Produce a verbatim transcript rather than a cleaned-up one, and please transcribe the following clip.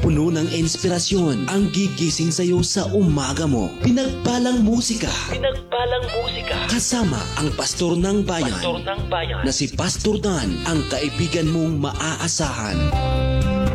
puno ng inspirasyon ang gigising sa'yo sa umaga mo. Pinagpalang musika. Pinagpalang musika. Kasama ang pastor ng bayan. Pastor ng bayan. Na si Pastor Dan, ang kaibigan mong maaasahan.